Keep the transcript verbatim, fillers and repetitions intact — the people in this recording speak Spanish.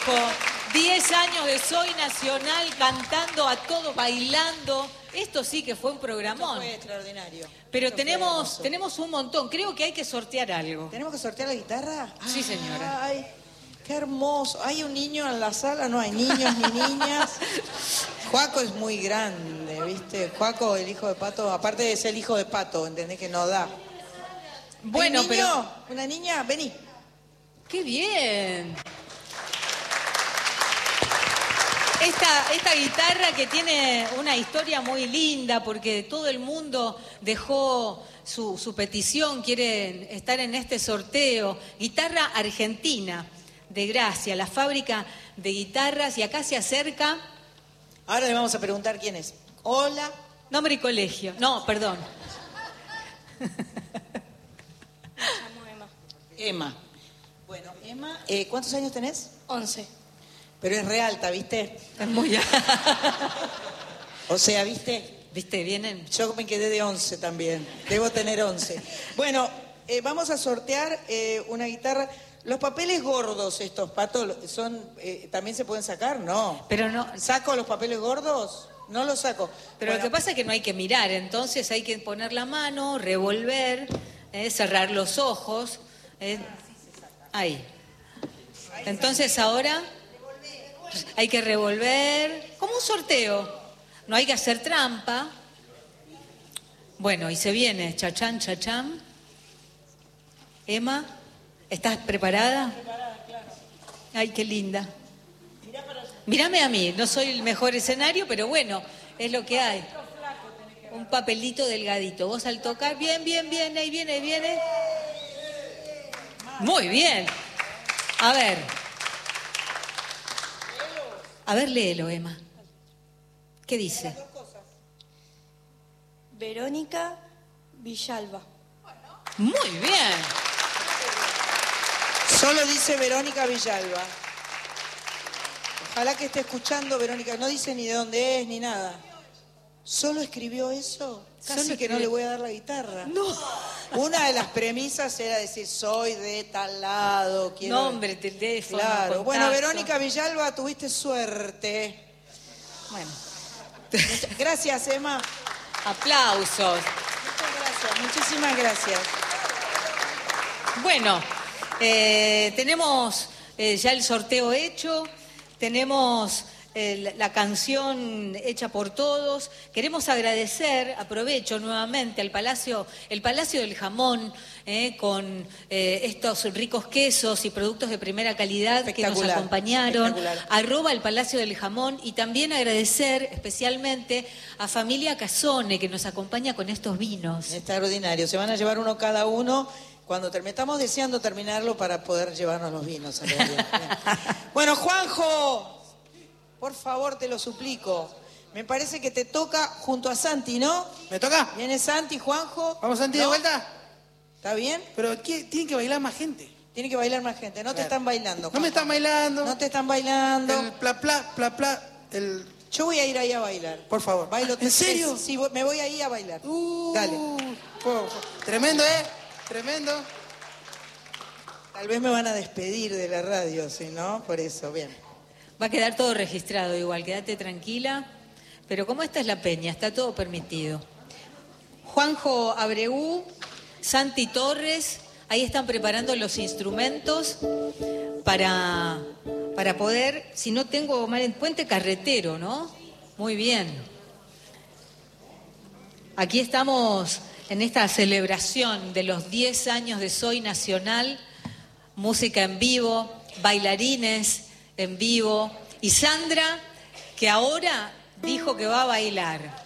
Alejo. diez años de Soy Nacional, cantando a todos, bailando. Esto sí que fue un programón. Esto fue extraordinario. Pero Esto tenemos, tenemos un montón. Creo que hay que sortear algo. ¿Tenemos que sortear la guitarra? Sí, señora. Ay, qué hermoso. ¿Hay un niño en la sala? No hay niños ni niñas. Juaco es muy grande, ¿viste? Juaco, el hijo de Pato, aparte de ser el hijo de Pato, ¿entendés que no da? Bueno, ¿Un niño? pero... ¿Una niña? Vení. ¡Qué bien! Esta, esta guitarra que tiene una historia muy linda porque todo el mundo dejó su, su petición, quieren estar en este sorteo. Guitarra argentina de Gracia, la fábrica de guitarras, y acá se acerca... Ahora le vamos a preguntar quién es. Hola. Nombre y colegio. No, perdón. Me llamo Emma. Emma. Bueno, Emma, eh, ¿cuántos años tenés? once. Pero es re alta, ¿viste? Es muy... O sea, ¿viste? ¿Viste? Vienen... Yo me quedé de once también. Debo tener once. Bueno, eh, vamos a sortear eh, una guitarra. Los papeles gordos estos, Pato, son, eh, ¿también se pueden sacar? No. Pero no... ¿Saco los papeles gordos? No los saco. Pero bueno, lo que pasa es que no hay que mirar, entonces hay que poner la mano, revolver, eh, cerrar los ojos. Eh, ahí. Entonces ahora hay que revolver, como un sorteo. No hay que hacer trampa. Bueno, y se viene, chachán, chachán. Emma, ¿estás preparada? Ay, qué linda. Mírame a mí, no soy el mejor escenario, pero bueno, es lo que hay. Un papelito delgadito. Vos al tocar, bien, bien, bien, ahí viene, ahí viene. Muy bien. A ver. A ver, léelo, Emma. ¿Qué dice? Verónica Villalba. Muy bien. Solo dice Verónica Villalba. Ojalá que esté escuchando Verónica. No dice ni de dónde es ni nada. ¿Solo escribió eso? Casi Solo que no escribió- le voy a dar la guitarra. No. Una de las premisas era decir, soy de tal lado. Quiero... Nombre, teléfono, Claro. Bueno, contacto. Verónica Villalba, tuviste suerte. Bueno, Muchas- Gracias, Emma. aplausos. Muchas gracias. Muchísimas gracias. Bueno, eh, tenemos eh, ya el sorteo hecho, tenemos eh, la, la canción hecha por todos. Queremos agradecer, aprovecho nuevamente al Palacio, el Palacio del Jamón, eh, con eh, estos ricos quesos y productos de primera calidad que nos Espectacular, acompañaron. espectacular. Arroba el Palacio del Jamón, y también agradecer especialmente a Familia Casone que nos acompaña con estos vinos. Extraordinario. Se van a llevar uno cada uno cuando termine. Estamos deseando terminarlo para poder llevarnos los vinos. en realidad. Bien. Bueno, Juanjo, por favor, te lo suplico. Me parece que te toca junto a Santi, ¿no? ¿Me toca? ¿Viene Santi, Juanjo? ¿Vamos, Santi, ¿No? de vuelta? ¿Está bien? Pero ¿qué? Tiene que bailar más gente. Tiene que bailar más gente. No te Claro. están bailando, No me Juanjo. están bailando. No te están bailando. El pla, pla, pla, pla, el... Yo voy a ir ahí a bailar. Por favor. Bailo ¿En serio? Sí, voy- me voy ahí a bailar. Uh, Dale. po- Tremendo, ¿eh? Tremendo. Tal vez me van a despedir de la radio, si no, por eso, bien. Va a quedar todo registrado igual, quédate tranquila. Pero como esta es la peña, está todo permitido. Juanjo Abreu, Santi Torres, ahí están preparando los instrumentos para, para poder, si no tengo mal en puente carretero, ¿no? Muy bien. Aquí estamos en esta celebración de los diez años de Soy Nacional, música en vivo, bailarines en vivo, y Sandra, que ahora dijo que va a bailar.